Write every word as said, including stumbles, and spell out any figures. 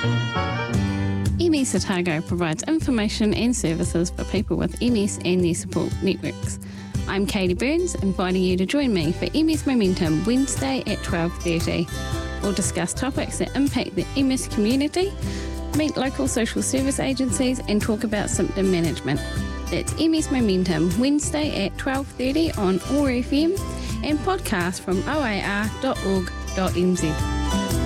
M S Otago provides information and services for people with M S and their support networks. I'm Katie Burns, inviting you to join me for M S Momentum Wednesday at twelve thirty. We'll discuss topics that impact the M S community, meet local social service agencies and talk about symptom management. That's M S Momentum Wednesday at twelve thirty on O A R F M and podcast from o a r dot org dot n z.